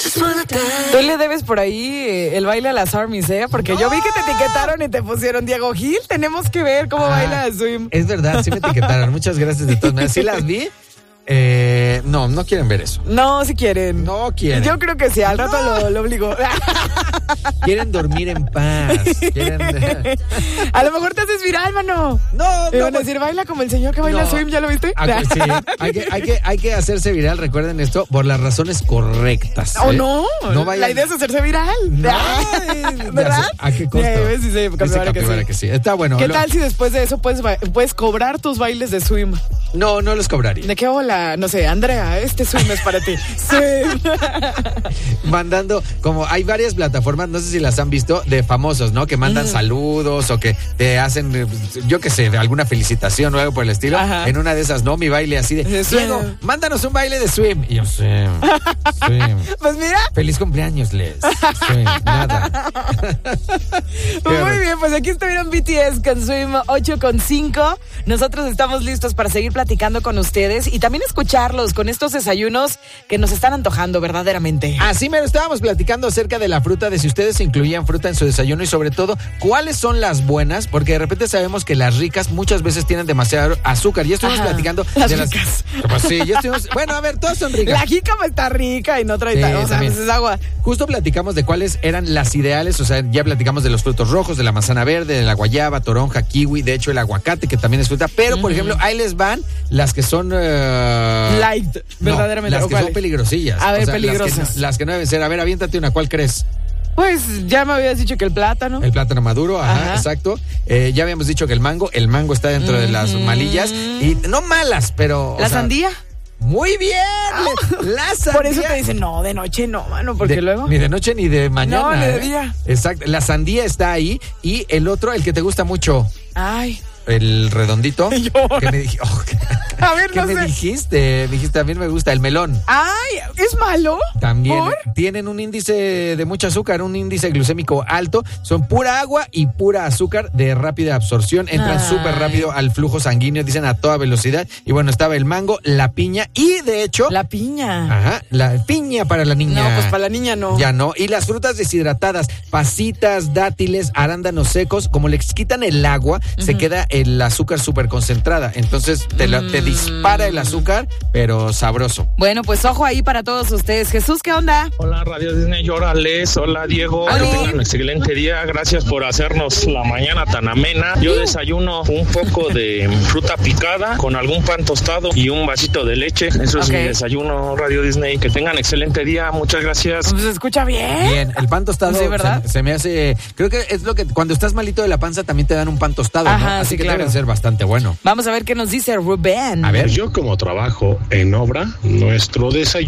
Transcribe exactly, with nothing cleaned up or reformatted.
Tú le debes por ahí el baile a las Armies, ¿eh? Porque no. Yo vi que te etiquetaron y te pusieron Diego Gil. Tenemos que ver cómo ah, baila Swim. Es verdad, sí me etiquetaron. Muchas gracias de todas maneras. Sí las vi. Eh, no, no quieren ver eso. No, si quieren. No quieren. Yo creo que sí, al rato no. lo, lo obligo. Quieren dormir en paz. Quieren... A lo mejor te haces viral, mano. No, Me no. van a decir, baila como el señor que baila no. Swim, ¿ya lo viste? Ah, sí, hay que, hay, que, hay que hacerse viral, recuerden esto, por las razones correctas. ¿eh? ¿O no? no vayan... La idea es hacerse viral. No, ¿verdad? ¿A qué costo? Sí, sí, sí, Dice Capibara que sí. Está bueno. ¿Qué lo... tal si después de eso puedes, puedes cobrar tus bailes de Swim? No, no los cobraría. ¿De qué hola? No sé, Andrea, este Swim es para ti. Swim. Mandando, como hay varias plataformas, no sé si las han visto, de famosos, ¿no? Que mandan mm. saludos o que te hacen, yo qué sé, alguna felicitación o algo por el estilo. Ajá. En una de esas, ¿no? Mi baile así de, Diego, mándanos un baile de Swim. Y yo, Swim, Swim. Pues mira. Feliz cumpleaños, Les. Swim, nada. Muy bien, pues aquí estuvieron B T S con Swim ocho con cinco. Nosotros estamos listos para seguir platicando con ustedes y también escucharlos con estos desayunos que nos están antojando verdaderamente. Así me lo estábamos platicando acerca de la fruta, de si ustedes incluían fruta en su desayuno y sobre todo, ¿cuáles son las buenas? Porque de repente sabemos que las ricas muchas veces tienen demasiado azúcar. Ya estuvimos Ajá, platicando las de ricas. las... Pues sí, ya estuvimos... Bueno, a ver, todas son ricas. La jícama está rica y no trae... Sí, o sea, pues es agua. Justo platicamos de cuáles eran las ideales, o sea, ya platicamos de los frutos rojos, de la manzana verde, de la guayaba, toronja, kiwi, de hecho el aguacate, que también es fruta, pero uh-huh. por ejemplo, ahí les van las que son... Uh... Light, verdaderamente. No, las que son peligrosillas. A ver, o sea, peligrosas. Las que, las que no deben ser. A ver, aviéntate una, ¿cuál crees? Pues ya me habías dicho que el plátano. El plátano maduro, ajá, ajá. exacto. Eh, ya habíamos dicho que el mango, el mango está dentro mm-hmm. de las malillas. Y no malas, pero... ¿La o sea, sandía? Muy bien, la sandía. Por eso te dicen, no, de noche no, mano, porque de, luego... Ni de noche ni de mañana. No, ni de ¿eh? día. Exacto, la sandía está ahí y el otro, el que te gusta mucho. Ay... El redondito. Yo. Que me dije, oh, ¿qué, a ver, ¿qué no me sé. dijiste? Me dijiste, también me gusta el melón. Ay, ¿es malo? También. ¿Por? Tienen un índice de mucho azúcar, un índice glucémico alto. Son pura agua y pura azúcar de rápida absorción. Entran súper rápido al flujo sanguíneo, dicen a toda velocidad. Y bueno, estaba el mango, la piña y de hecho... La piña. Ajá, la piña para la niña. No, pues para la niña no. Ya no. Y las frutas deshidratadas, pasitas, dátiles, arándanos secos, como les quitan el agua, uh-huh. se queda el azúcar súper concentrada, entonces te, la, te dispara el azúcar, pero sabroso. Bueno, pues ojo ahí para todos ustedes. Jesús, ¿qué onda? Hola, Radio Disney, hola, Les, hola, Diego. Hola. Que tengan un excelente día, gracias por hacernos la mañana tan amena. Yo desayuno un poco de fruta picada con algún pan tostado y un vasito de leche. Eso es okay. mi desayuno, Radio Disney. Que tengan excelente día, muchas gracias. Pues se escucha bien. Bien, el pan tostado sí, ¿verdad? Se, se me hace, creo que es lo que cuando estás malito de la panza también te dan un pan tostado, Ajá, ¿no? Así sí, que claro. debe ser bastante bueno. Vamos a ver qué nos dice Rubén. A ver. Yo como trabajo en obra, nuestro desayuno